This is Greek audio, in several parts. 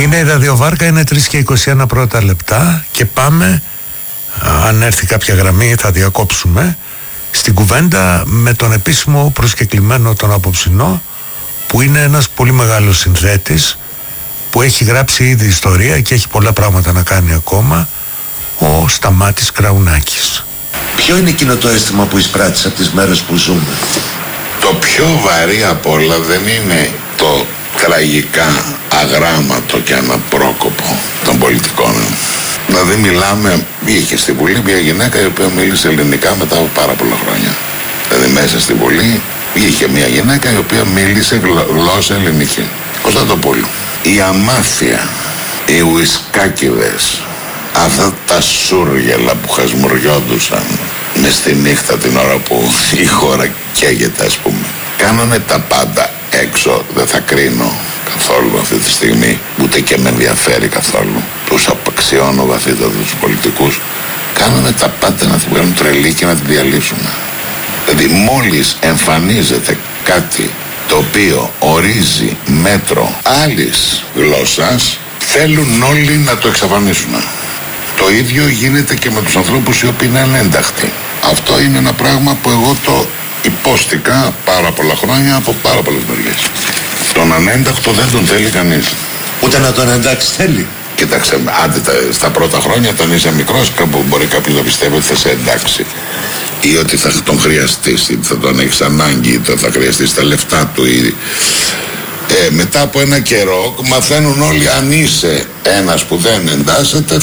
Είναι η ραδιοβάρκα, είναι 3:21 πρώτα λεπτά και πάμε, αν έρθει κάποια γραμμή θα διακόψουμε, στην κουβέντα με τον επίσημο προσκεκλημένο τον απόψινό, που είναι ένας πολύ μεγάλος συνθέτης που έχει γράψει ήδη ιστορία και έχει πολλά πράγματα να κάνει ακόμα, ο Σταμάτης Κραουνάκης. Ποιο είναι εκείνο το αίσθημα που εισπράττεις από τις μέρες που ζούμε? Το πιο βαρύ απ' όλα δεν είναι το τραγικά αγράμματο και αναπρόκοπο των πολιτικών. Δηλαδή μιλάμε, είχε στη Βουλή μια γυναίκα η οποία μίλησε ελληνικά μετά από πάρα πολλά χρόνια. Δηλαδή μέσα στη Βουλή είχε μια γυναίκα η οποία μίλησε γλώσσα ελληνική. Κωνσταντοπούλου. Η αμάθεια, οι ουισκάκηδες, αυτά τα σούργελα που χασμουριόντουσαν μες στη νύχτα την ώρα που η χώρα καίγεται, ας πούμε, κάνανε τα πάντα έξω. Δεν θα κρίνω καθόλου αυτή τη στιγμή, ούτε και με ενδιαφέρει καθόλου. Τους απαξιώνω βαθύτατα τους πολιτικούς. Κάνανε τα πάντα να την βγάλουν τρελή και να την διαλύσουν. Δηλαδή μόλις εμφανίζεται κάτι το οποίο ορίζει μέτρο άλλης γλώσσας, θέλουν όλοι να το εξαφανίσουν. Το ίδιο γίνεται και με τους ανθρώπους οι οποίοι είναι ανένταχτοι. Αυτό είναι ένα πράγμα που εγώ το υπόστηκα πάρα πολλά χρόνια από πάρα πολλές μεριές. Τον ανένταχτο δεν τον θέλει κανείς. Ούτε να τον εντάξει θέλει. Κοίταξε, άντε στα πρώτα χρόνια όταν είσαι μικρός, κάπου μπορεί κάποιος να πιστεύει ότι θα σε εντάξει ή ότι θα τον χρειαστείς ή θα τον έχεις ανάγκη ή θα χρειαστείς τα λεφτά του ή... μετά από ένα καιρό μαθαίνουν όλοι, αν είσαι ένας που δεν εντάσσεται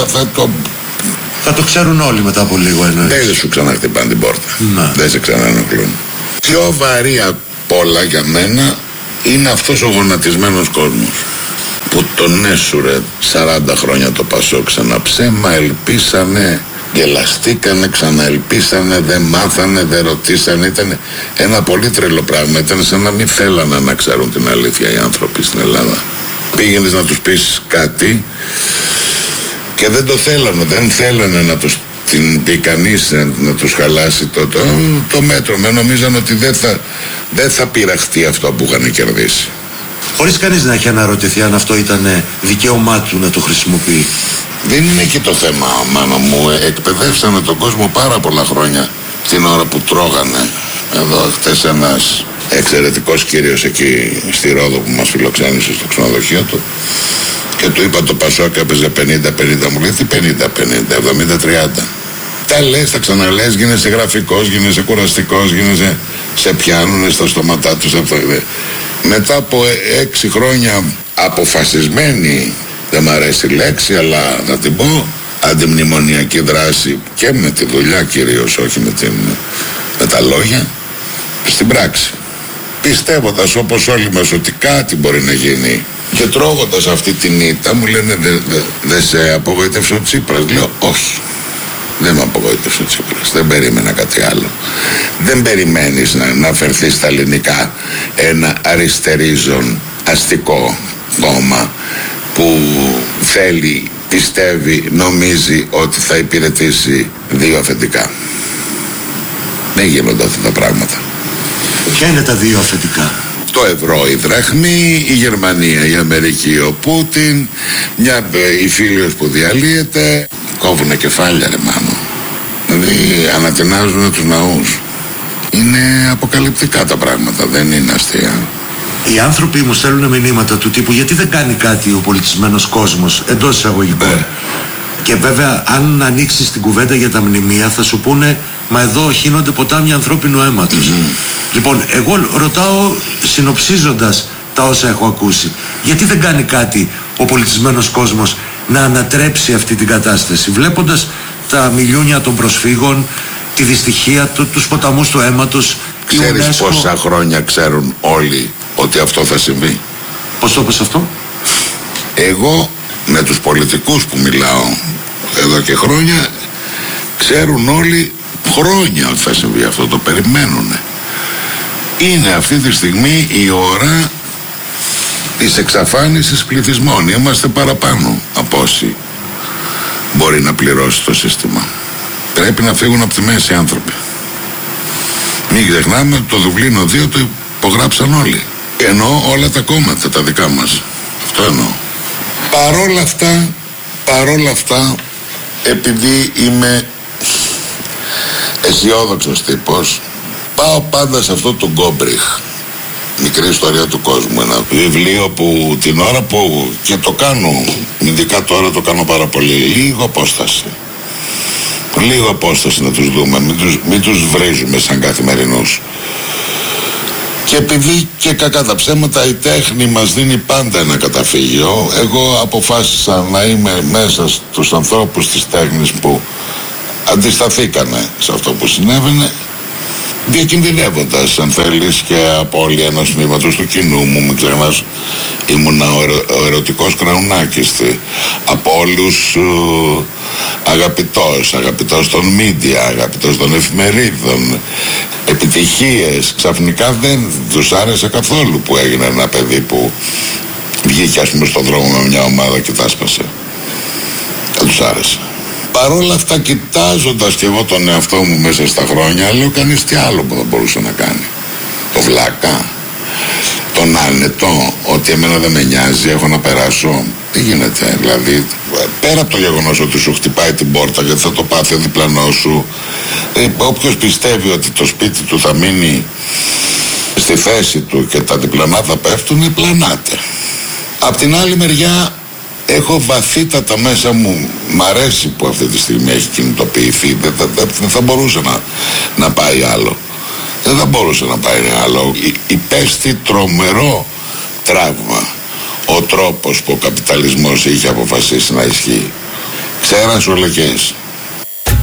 θα το ξέρουν όλοι μετά από λίγο, εννοείς. Δεν σου ξαναχτυπάνε την πόρτα. Να. Δεν σε ξαναενοχλούν. Πιο βαρύ απ' όλα για μένα είναι αυτός ο γονατισμένος κόσμος που τον έσουρε 40 χρόνια το Πασόκ σαν ένα ψέμα, ελπίσανε, γελαστήκανε, ξαναελπίσανε, δεν μάθανε, δεν ρωτήσανε. Ήταν ένα πολύ τρελό πράγμα. Ήταν σαν να μην θέλανε να ξέρουν την αλήθεια οι άνθρωποι στην Ελλάδα. Πήγαινες να τους πεις κάτι και δεν το θέλανε, δεν θέλανε να τους την πει κανείς, να τους χαλάσει το μέτρο. Με νομίζαν ότι δεν θα πειραχτεί αυτό που είχαν κερδίσει. Χωρίς κανείς να έχει αναρωτηθεί αν αυτό ήταν δικαίωμά του να το χρησιμοποιεί. Δεν είναι και το θέμα, μάνα μου. Εκπαιδεύσανε τον κόσμο πάρα πολλά χρόνια την ώρα που τρώγανε. Εδώ χτες ένας εξαιρετικός κύριος εκεί στη Ρόδο που μας φιλοξένησε στο ξενοδοχείο του και του είπα το Πασόκ έπαιζε 50-50. Μου λέει τι 50-50, 70-30. Τα λες, τα ξαναλες, γίνεσαι γραφικός, γίνεσαι κουραστικός, γίνεσαι, σε πιάνουνε στα στόματά τους αυτό. Μετά από 6 χρόνια αποφασισμένη, δεν μ' αρέσει η λέξη αλλά να την πω, αντιμνημονιακή δράση και με τη δουλειά κυρίως, όχι με τα λόγια, στην πράξη, πιστεύοντας όπως όλοι μας ότι κάτι μπορεί να γίνει και τρώγοντας αυτή την ήττα μου λένε δεν σε απογοήτευσε ο Τσίπρας? Λέω όχι, δεν με απογοήτευσε ο Τσίπρας, δεν περίμενα κάτι άλλο. Δεν περιμένεις να φερθεί στα ελληνικά ένα αριστερίζον αστικό κόμμα που θέλει, πιστεύει, νομίζει ότι θα υπηρετήσει δύο αφεντικά. Δεν γίνονται αυτά τα πράγματα. Ποια είναι τα δύο αφεντικά? Το ευρώ, η δραχμή, η Γερμανία, η Αμερική, ο Πούτιν, η Φίλιος που διαλύεται. Κόβουνε κεφάλια ρε μάνο. Δηλαδή ανατινάζουν τους ναούς. Είναι αποκαλυπτικά τα πράγματα, δεν είναι αστεία. Οι άνθρωποι μου στέλνουν μηνύματα του τύπου γιατί δεν κάνει κάτι ο πολιτισμένος κόσμος εντός εισαγωγικών. Και βέβαια αν ανοίξεις την κουβέντα για τα μνημεία θα σου πούνε μα εδώ χύνονται ποτάμια ανθρώπινου αίματος. Λοιπόν, εγώ ρωτάω συνοψίζοντας τα όσα έχω ακούσει, γιατί δεν κάνει κάτι ο πολιτισμένος κόσμος να ανατρέψει αυτή την κατάσταση, βλέποντας τα μιλιούνια των προσφύγων, τη δυστυχία, τους ποταμούς του αίματος. Ξέρεις πόσα χρόνια ξέρουν όλοι ότι αυτό θα συμβεί? Πώς το είπες αυτό? Εγώ με τους πολιτικούς που μιλάω εδώ και χρόνια, ξέρουν όλοι χρόνια ότι θα συμβεί αυτό, το περιμένουνε. Είναι αυτή τη στιγμή η ώρα της εξαφάνισης πληθυσμών. Είμαστε παραπάνω από όσοι μπορεί να πληρώσει το σύστημα. Πρέπει να φύγουν από τη μέση άνθρωποι. Μην ξεχνάμε το Δουβλίνο 2 το υπογράψαν όλοι. Εννοώ όλα τα κόμματα τα δικά μας. Αυτό εννοώ. Παρόλα αυτά, επειδή είμαι αισιόδοξος τύπος, πάω πάντα σε αυτό το Γκόμπριχ, μικρή ιστορία του κόσμου, ένα βιβλίο που την ώρα που και το κάνω, ειδικά τώρα το κάνω πάρα πολύ, λίγο απόσταση να τους δούμε, μην τους βρίζουμε σαν καθημερινούς. Και επειδή και κακά τα ψέματα η τέχνη μας δίνει πάντα ένα καταφύγιο, εγώ αποφάσισα να είμαι μέσα στους ανθρώπους της τέχνης που αντισταθήκανε σε αυτό που συνέβαινε, διακινδυνεύοντας, αν θέλεις, και απώλεια ενός τμήματος του κοινού μου. Μην ξεχνάς, ήμουνα ο ερωτικός Κραουνάκης, από όλους αγαπητός των μίντια, αγαπητός των εφημερίδων, επιτυχίες. Ξαφνικά δεν τους άρεσε καθόλου που έγινε ένα παιδί που βγήκε, ας πούμε, στον δρόμο με μια ομάδα και τα άσπασε. Δεν τους άρεσε. Παρόλα αυτά, κοιτάζοντας και εγώ τον εαυτό μου μέσα στα χρόνια, λέω κανείς τι άλλο που θα μπορούσε να κάνει. Το βλάκα, τον άνετο, ότι εμένα δεν με νοιάζει, έχω να περάσω. Τι γίνεται, δηλαδή, πέρα από το γεγονός ότι σου χτυπάει την πόρτα γιατί θα το πάθει ο διπλανός σου, όποιος πιστεύει ότι το σπίτι του θα μείνει στη θέση του και τα διπλανά θα πέφτουν, πλανάται. Απ' την άλλη μεριά, έχω βαθύτατα μέσα μου, μ' αρέσει που αυτή τη στιγμή έχει κινητοποιηθεί, δεν θα μπορούσε να πάει άλλο. Δεν θα μπορούσε να πάει άλλο. Υπέστη τρομερό τραύμα ο τρόπος που ο καπιταλισμός είχε αποφασίσει να ισχύει. Ξέραν σουρλεκές.